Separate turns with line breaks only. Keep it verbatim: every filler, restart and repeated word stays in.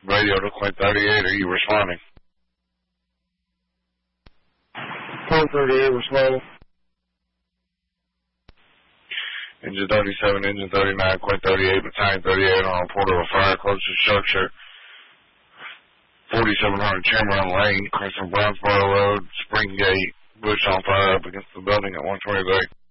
Radio to Quint thirty-eight, are you responding?
Quint thirty-eight, responding.
Engine thirty-seven, Engine thirty-nine, Quint thirty-eight, Battalion thirty-eight on report of a fire close to structure. forty-seven hundred Chamberlain Lane, crossing Brownsboro Road, Spring Gate, bush on fire up against the building at one twenty-three.